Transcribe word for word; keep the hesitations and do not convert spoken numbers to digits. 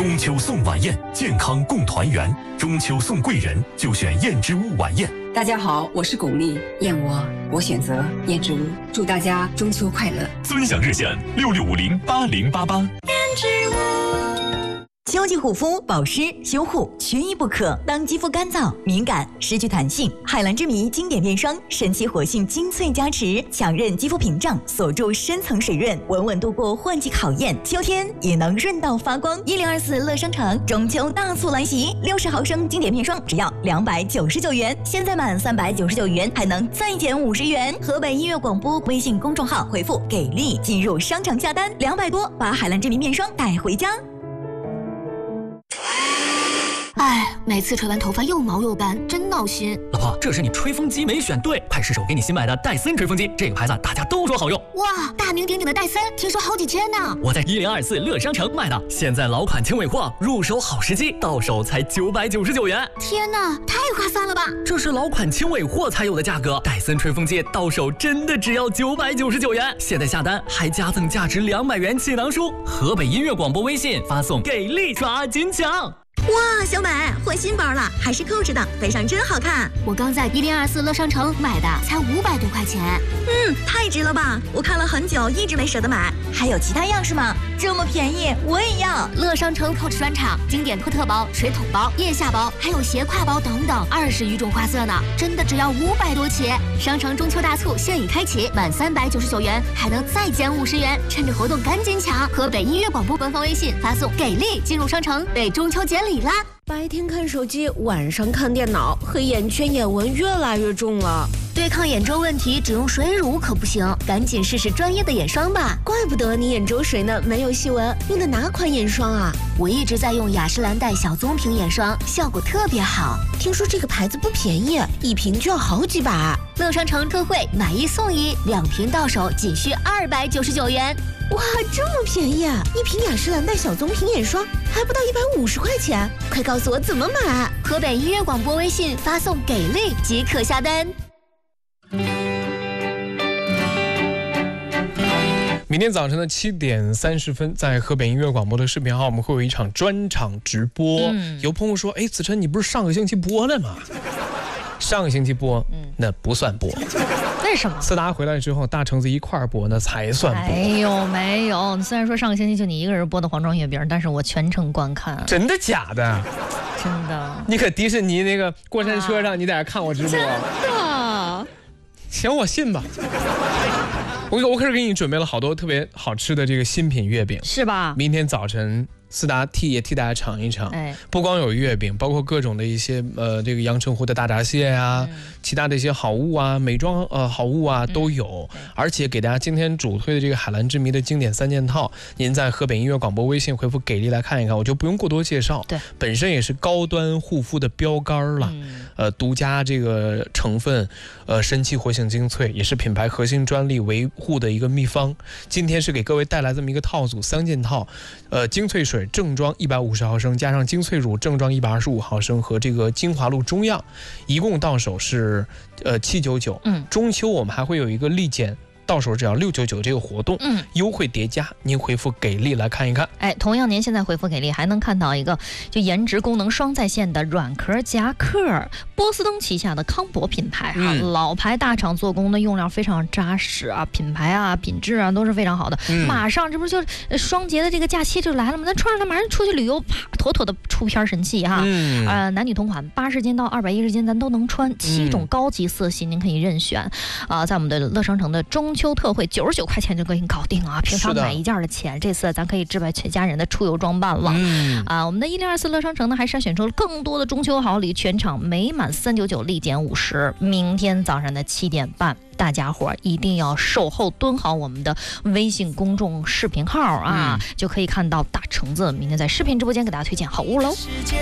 中秋送晚宴，健康共团圆。中秋送贵人，就选燕之屋晚宴。 大家好，我是巩俐，燕窝我选择燕之屋，祝大家中秋快乐。 尊享热线六六五零八零八八。燕之屋。 秋季护肤、保湿、修护缺一不可。当肌肤干燥、敏感、失去弹性，海蓝之谜经典面霜神奇活性精粹加持，强韧肌肤屏障，锁住深层水润，稳稳度过换季考验。秋天也能润到发光。一零二四乐商城中秋大促来袭，六十毫升经典面霜只要两百九十九元，现在满三百九十九元还能再减五十元。河北音乐广播微信公众号回复“给力”进入商场下单，两百多把海蓝之谜面霜带回家。 哎，每次吹完头发又毛又干，真闹心。 老婆，这是你吹风机没选对，快试手给你新买的戴森吹风机，这个牌子大家都说好用。 哇，大名鼎鼎的戴森，听说好几千呢。 我在一零二四乐商城买的，现在老款轻尾货，入手好时机，到手才九百九十九元。 天哪，太划算了吧！ 这是老款轻尾货才有的价格，戴森吹风机到手真的只要九百九十九元。现在下单还加赠价值两百元气囊书。河北音乐广播微信发送给力抓紧抢。 哇，小美换新包了，还是 Coach 的，背上真好看。 我刚在一零二四乐商城买的，才五百多块钱。 嗯，太值了吧！我看了很久，一直没舍得买。还有其他样式吗？这么便宜，我也要。 乐商城 Coach 专场，经典托特包、水桶包、腋下包，还有斜挎包等等，二十余种花色呢，真的只要五百多起。商城中秋大促现已开启，满三百九十九元还能再减五十元，趁着活动赶紧抢！河北音乐广播官方微信发送“给力”进入商城，为中秋节礼啦！ 白天看手机，晚上看电脑，黑眼圈、眼纹越来越重了。 对抗眼周问题，只用水乳可不行，赶紧试试专业的眼霜吧。 怪不得你眼周水呢，没有细纹。用的哪款眼霜啊？ 我一直在用雅诗兰黛小棕瓶眼霜，效果特别好。 听说这个牌子不便宜，一瓶就要好几百。 乐商城特惠，买一送一，两瓶到手仅需二百九十九元。 哇，这么便宜啊！一瓶雅诗兰黛小棕瓶眼霜还不到一百五十块钱，快告诉我怎么买！ 河北音乐广播微信发送“给力”即可下单。 明天早晨的七点三十分，在河北音乐广播的视频号，我们会有一场专场直播。嗯、有朋友说：“哎，子晨，你不是上个星期播的吗？”上个星期播，嗯、那不算播。 为什么？ 思达回来之后，大橙子一块儿播，那才算播。 没有没有，虽然说上个星期就你一个人播的黄庄月饼，但是我全程观看。 真的假的？ 真的。 你可迪士尼那个过山车上，啊、你在那看我直播。 真的。 行，我信吧。我我可是给你准备了好多特别好吃的这个新品月饼， 是吧？ 明天早晨思达替也替大家尝一尝。哎，不光有月饼，包括各种的一些呃这个阳澄湖的大闸蟹啊，嗯、其他的一些好物啊，美妆呃好物啊都有。嗯、而且给大家今天主推的这个海蓝之谜的经典三件套，您在河北音乐广播微信回复给力来看一看，我就不用过多介绍。 对， 本身也是高端护肤的标杆了。嗯、呃，独家这个成分，呃，神奇活性精粹，也是品牌核心专利维护的一个秘方。今天是给各位带来这么一个套组三件套，呃，精粹水正装一百五十毫升，加上精粹乳正装一百二十五毫升和这个精华露中样，一共到手是呃七九九。嗯，中秋我们还会有一个立减。到手只要六九九这个活动，嗯，优惠叠加，您回复给力来看一看。 哎，同样您现在回复给力，还能看到一个就颜值功能双在线的软壳夹克，波司登旗下的康博品牌哈、嗯，老牌大厂做工的，用料非常扎实啊，品牌啊、品质啊都是非常好的。嗯、马上这不就双节的这个假期就来了吗？咱穿上它马上出去旅游，啪，妥妥的出片神器哈。嗯、呃，男女同款，八十斤到二百一十斤咱都能穿，七种高级色系您可以任选。啊、呃，在我们的乐商城的中秋特惠九十九块钱就可以搞定啊！平常买一件的钱，这次咱可以置办全家人的出游装扮了。嗯啊，我们的一零二四乐商城呢还筛选出了更多的中秋好礼，全场每满三九九立减五十。明天早上的七点半，大家伙一定要守候蹲好我们的微信公众视频号啊，嗯、就可以看到大橙子明天在视频直播间给大家推荐好物喽。